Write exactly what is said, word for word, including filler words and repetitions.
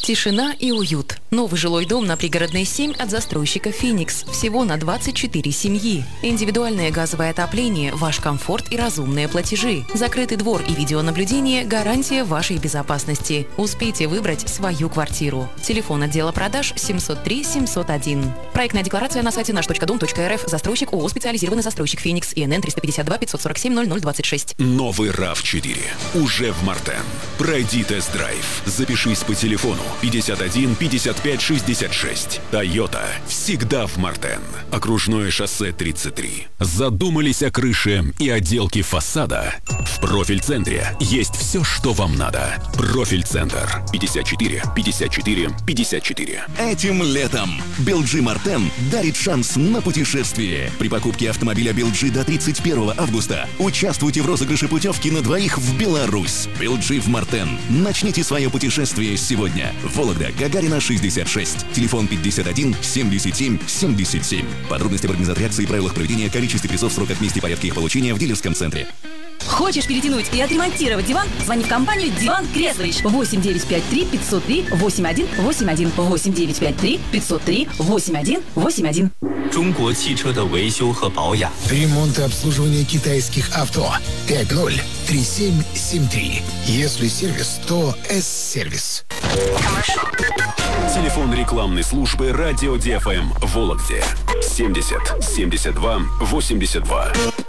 Тишина и уют. Новый жилой дом на Пригородной семь от застройщика «Феникс». Всего на двадцать четыре семьи. Индивидуальное газовое отопление, ваш комфорт и разумные платежи. Закрытый двор и видеонаблюдение – гарантия вашей безопасности. Успейте выбрать свою квартиру. Телефон отдела продаж семьсот три семьсот один. Проектная декларация на сайте наш точка дом точка эр эф. Застройщик ООО «Специализированный застройщик «Феникс». ИНН триста пятьдесят два пятьсот сорок семь ноль ноль двадцать шесть. Новый рав четыре. Уже в Мартен. Пройди тест-драйв. Запишись по телефону пятьдесят один пятьдесят пять шестьдесят шесть. Тойота всегда в Мартен. Окружное шоссе тридцать три. Задумались о крыше и отделке фасада? В Профиль-центре есть все, что вам надо. Профиль-центр. пятьдесят четыре пятьдесят четыре пятьдесят четыре. Этим летом Белджи Мартен дарит шанс на путешествие. При покупке автомобиля Белджи до тридцать первого августа участвуйте в розыгрыше путевки на двоих в Беларусь. Белджи в Мартен. Начните свое путешествие сегодня. Вологда, Гагарина, шестьдесят шесть. Телефон пятьдесят один семьдесят семь семьдесят семь. Подробности в организации акции и правилах проведения, количестве призов, сроках, месте и порядке их получения в дилерском центре. Хочешь перетянуть и отремонтировать диван? Звони в компанию «Диван Креслович». восемь девятьсот пятьдесят три пятьсот три восемь один восемь один. восемь девятьсот пятьдесят три пятьсот три восемь один восемь один. 中国汽车的维修和保养. Ремонт и обслуживание китайских авто. пять ноль три семь семь три. Если сервис, то С-сервис. Телефон рекламной службы «Радио ди эф эм» в Вологде. семьдесят семьдесят два восемьдесят два.